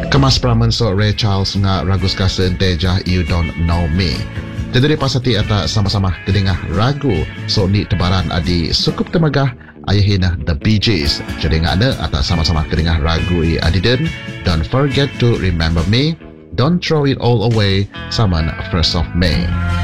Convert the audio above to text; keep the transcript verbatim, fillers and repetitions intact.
Kemas pramen so Ray Charles nga ragus kasa entejah You Don't Know Me. Jadi pasati ata sama-sama kedengah ragu so ni tebaran adi sukup temagah ayahina The Bee Gees. Jadi nga ada ata sama-sama kedengah ragu i adiden Don't Forget to Remember Me, Don't Throw It All Away, saman first of May.